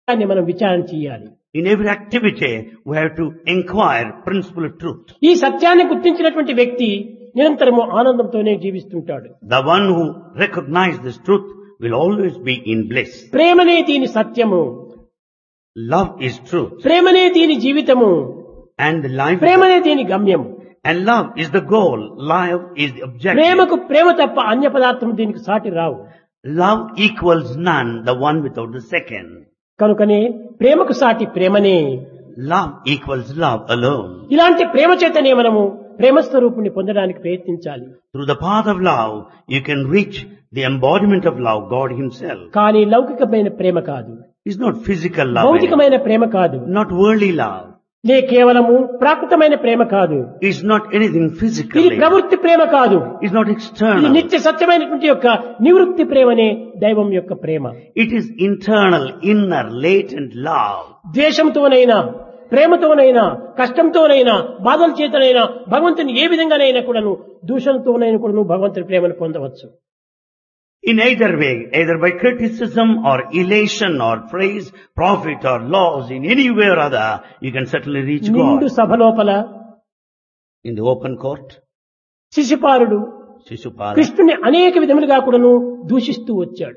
దాన్ని మనం విచారణ చేయాలి. In every activity, we have to inquire principle of truth. ఈ సత్యాన్ని గుర్తించినటువంటి వ్యక్తి నిరంతరము ఆనందంతోనే జీవిస్తుంటాడు. The one who recognizes this truth will always be in bliss. ప్రేమనే దీని సత్యము, Love is truth. ప్రేమనే దీని జీవితము, And life ప్రేమనే దీని గమ్యం. and love is the goal. Love is the objective. ప్రేమకు ప్రేమ తప్ప అన్య పదార్థం దీనికి సాటి రావు. Love equals none, the one without the second. కనుకనే ప్రేమకు సాటి ప్రేమనే. Love equals love alone. ఇలాంటి ప్రేమ చేతనే మనము ప్రేమ స్వరూపుని పొందడానికి ప్రయత్నించాలి. Through the path of love, you can reach the embodiment of love, God Himself. కానీ లౌకికమైన ప్రేమ కాదు, It's not physical love, భౌతికమైన ప్రేమ కాదు, not worldly love. లే కేవలము ప్రాకృతమైన ప్రేమ కాదు, It's not anything ఇది physically. ప్రవృత్తి ప్రేమ కాదు, It's not ఇది external. నిత్య సత్యమైనటువంటి యొక్క నివృత్తి ప్రేమనే దైవం యొక్క ప్రేమ. It is internal, inner, latent love. ద్వేషంతోనైనా ప్రేమతోనైనా కష్టంతోనైనా బాధల చేతనైనా భగవంతుని ఏ విధంగానైనా కూడాను దూషణతోనైనా కూడాను భగవంతుని ప్రేమను పొందవచ్చు. In either way, either by criticism or elation or praise, profit or loss, in any way or other, you can certainly reach నిండు God. సభ లోపల In the open court, శిశుపాలుడు Shishupala కృష్ణుని అనేక విధములుగా కూడాను దూషిస్తూ వచ్చాడు.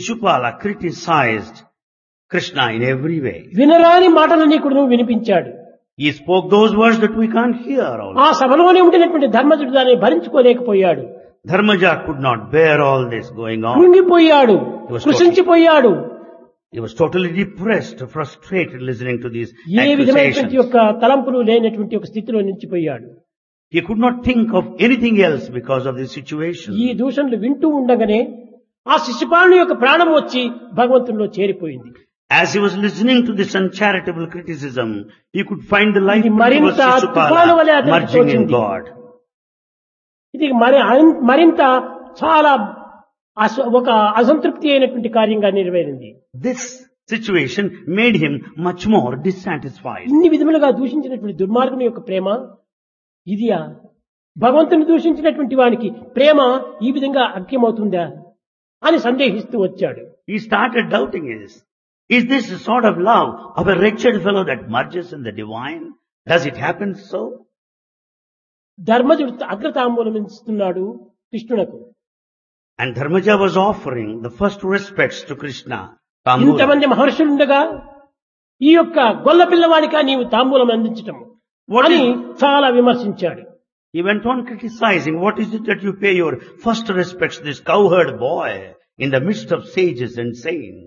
criticized Krishna in every way. వినరాని మాటలన్నీ కూడాను వినిపించాడు. He spoke those words that we can't hear also. ఆ సభలోనే ఉండినటువంటి ధర్మజుడు దాన్ని భరించుకోలేకపోయాడు. Dharmaja could not bear all this going on. కృంగిపోయాడు, కృషించిపోయాడు. He was totally depressed, frustrated listening to these ఏ విధమైనటువంటి accusations. యొక్క తలంపులు లేనటువంటి ఒక స్థితిలో నిలిచిపోయాడు. He could not think of anything else because of this situation. ఈ దూషణలు వింటూ ఉండగానే ఆ శిశుపాలుని యొక్క ప్రాణం వచ్చి భగవంతునిలో చేరిపోయింది. As he was listening to this uncharitable criticism, he could find the life ఇది of మరింత తుఫాను వలె Shishupala అతనికి merging in తోచింది. God. ఇది మరింత చాలా ఒక అసంతృప్తి అయినటువంటి కార్యంగా నెరవేరింది. This situation made him much more dissatisfied. ఇన్ని విధములుగా దూషించినటువంటి దుర్మార్గుని యొక్క ప్రేమ ఇదియా? భగవంతుని దూషించినటువంటి వానికి ప్రేమ ఈ విధంగా అఖ్యమవుతుందా అని సందేహిస్తూ వచ్చాడు. He started doubting this. Is this the sort of love of a wretched fellow that merges in the divine? Does it happen so? ధర్మజుడు అగ్రతాంబూలం ఇస్తున్నాడు కృష్ణునకు. And Dharmaja was offering the first respects to Krishna. Tambula. ఇంతమంది మహర్షులుండగా ఈ యొక్క గొల్ల పిల్లవాడిగా నీవు తాంబూలం అందించటం What అని is- చాలా విమర్శించాడు. He went on criticizing, what is it that you pay your first respects to this cowherd boy in the midst of sages and saints?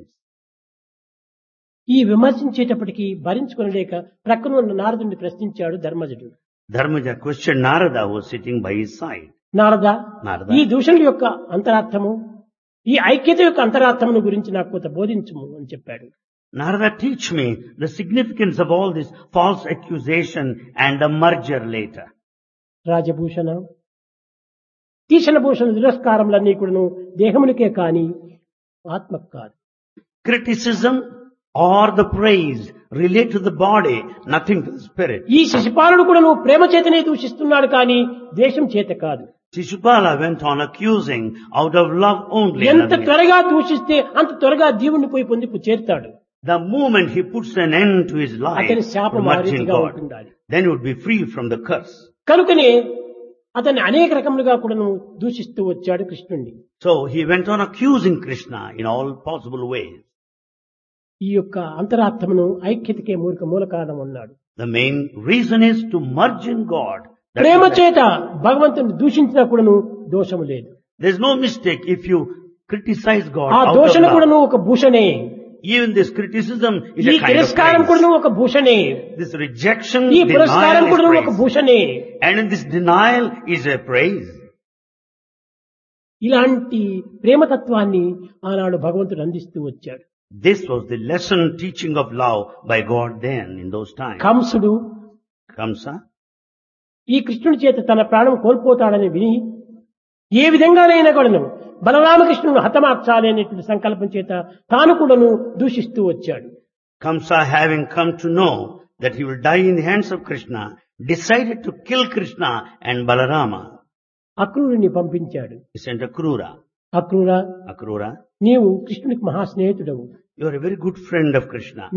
ఈ విమర్శించేటప్పటికి భరించుకొనలేక ప్రక్కన ఉన్న నారదుని ప్రశ్నించాడు ధర్మజుడు. Dharmaja questioned Narada who was sitting by his side. Narada, Narada. ఈ దూషణల యొక్క అంతరార్థము, ఈ ఐక్యత యొక్క అంతరార్థమును గురించి నాకు కొంత బోధించుము అని చెప్పాడు. Narada, teach me the significance of all this false accusation and the merger later. Rajabhushana తీషణభూషణ తిరస్కారములన్నీ కూడాను దేహమునికే కాని ఆత్మకు కాదు. Criticism or the praise relate to the body, nothing to the spirit. ఈ శిశుపాలుడు కూడాను ప్రేమ చేతనే దూషిస్తున్నాడు కానీ ద్వేషం చేత కాదు. Shishupala went on accusing out of love only. ఎంత nothing else. త్వరగా దూషిస్తే అంత త్వరగా జీవుని పోయి పొంది చేరుతాడు. The moment he puts an end to his life, అతని శాపం ఆ merging రీతిగా God, ఉంటుండాలి. then he would be free from the curse. కనుకనే అతన్ని అనేక రకములుగా కూడాను దూషిస్తూ వచ్చాడు కృష్ణుణ్ణి. So he went on accusing Krishna in all possible ways. ఈ యొక్క అంతరార్థమును ఐక్యతకే మూల కారణం అన్నాడు. The main reason is to merge in God. That Prema is- చేత భగవంతుని దూషించినా కూడాను దోషము లేదు. There's no mistake if you criticize God ఆ out of దోషణ love. కూడాను ఒక భూషణే. Even this criticism is ఈ a kind of తిరస్కారం praise. కూడాను ఒక భూషణే. This rejection, ఈ పురస్కారం denial కూడాను is ఒక praise. భూషణే. And in this denial is a praise. ఇలాంటి ప్రేమతత్వాన్ని ఆనాడు భగవంతుడు అందిస్తూ వచ్చాడు. This was the lesson teaching of love by God then in those times. Kamsudu Kamsa, ఈ కృష్ణుడి చేత తన ప్రాణం కోల్పోతాడని విని ఏ విధంగానైనా కూడాను బలరామకృష్ణుడు హతమార్చాలి అనేటువంటి సంకల్పం చేత తాను కూడాను దూషిస్తూ వచ్చాడు. Kamsa, having come to know that he will die in the hands of Krishna, decided to kill Krishna and Balarama. అక్రూరుని పంపించాడు. He sent Akrura. Akrura, Akrura, నీవు కృష్ణునికి మహాస్నేహితుడవు. you are a very good friend of Krishna.